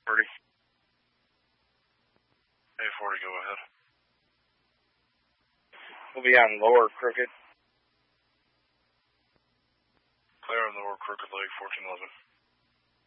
40. A40, go ahead. We'll be on Lower Crooked. Clear on Lower Crooked Lake, 1411.